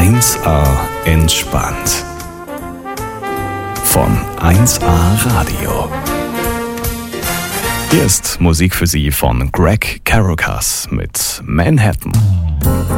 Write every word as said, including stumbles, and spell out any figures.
eins A entspannt. Von eins A Radio. Hier ist Musik für Sie von Greg Caracas mit Manhattan.